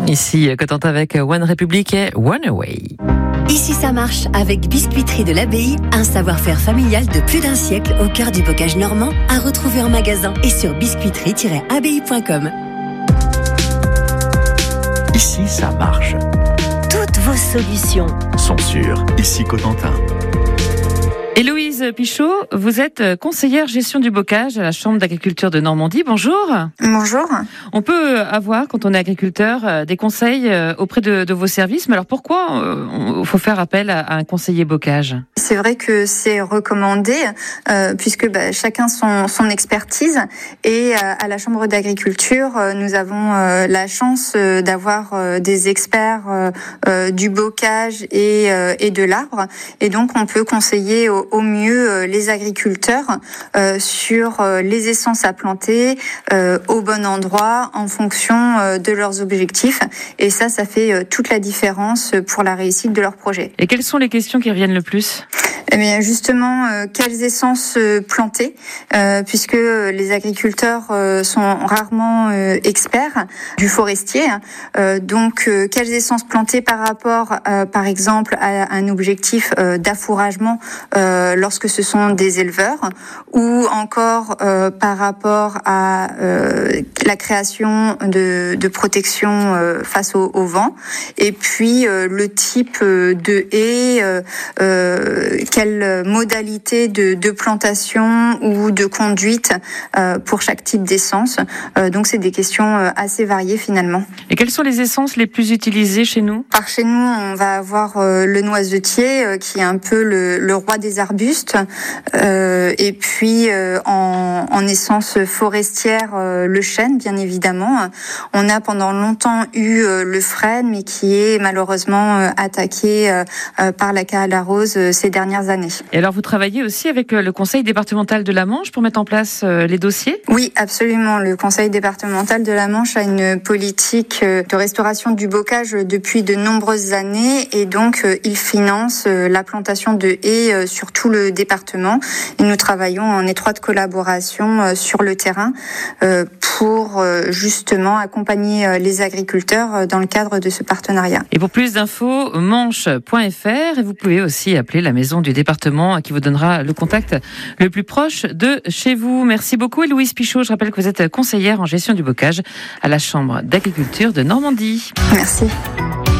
Ici, Cotentin avec One Republic et One Away. Ici ça marche avec Biscuiterie de l'Abbaye, un savoir-faire familial de plus d'un siècle au cœur du bocage normand, à retrouver en magasin et sur biscuiterie-abbaye.com. Ici ça marche. Toutes vos solutions Sont sur Ici Cotentin. Héloïse Pichot, vous êtes conseillère gestion du bocage à la Chambre d'agriculture de Normandie. Bonjour. Bonjour. On peut avoir, quand on est agriculteur, des conseils auprès de vos services. Mais alors pourquoi il faut faire appel à un conseiller bocage ? C'est vrai que c'est recommandé puisque chacun son expertise et à la Chambre d'agriculture, nous avons la chance d'avoir des experts du bocage et de l'arbre. Et donc on peut conseiller au mieux les agriculteurs sur les essences à planter au bon endroit en fonction de leurs objectifs. Et ça fait toute la différence pour la réussite de leur projet. Et quelles sont les questions qui reviennent le plus ? Eh bien justement, quelles essences planter, puisque les agriculteurs sont rarement experts du forestier. Donc, quelles essences planter par rapport, par exemple, à un objectif d'affouragement lorsque ce sont des éleveurs, ou encore par rapport à la création de protection face au vent, et puis le type de haie, quelle modalité de plantation ou de conduite pour chaque type d'essence. Donc c'est des questions assez variées finalement. Et quelles sont les essences les plus utilisées chez nous ? Par chez nous, on va avoir le noisetier qui est un peu le roi des arbustes. Et puis en essence forestière, le chêne bien évidemment. On a pendant longtemps eu le frêne, mais qui est malheureusement attaqué par la cale à rose ces dernières années. Et alors, vous travaillez aussi avec le Conseil départemental de la Manche pour mettre en place les dossiers ? Oui, absolument. Le Conseil départemental de la Manche a une politique de restauration du bocage depuis de nombreuses années et donc il finance la plantation de haies sur tout le département. Et nous travaillons en étroite collaboration sur le terrain pour justement accompagner les agriculteurs dans le cadre de ce partenariat. Et pour plus d'infos, manche.fr, et vous pouvez aussi appeler la maison du département qui vous donnera le contact le plus proche de chez vous. Merci beaucoup Héloïse Pichot. Je rappelle que vous êtes conseillère en gestion du bocage à la Chambre d'agriculture de Normandie. Merci.